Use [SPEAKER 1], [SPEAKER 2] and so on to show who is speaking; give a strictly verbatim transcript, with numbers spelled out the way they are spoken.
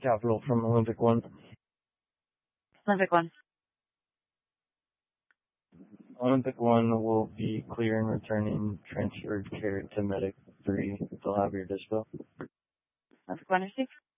[SPEAKER 1] Capital from Olympic One.
[SPEAKER 2] Olympic One.
[SPEAKER 1] Olympic One will be clear and returning transferred care to Medic three. They'll have your dispo.
[SPEAKER 2] Olympic One received.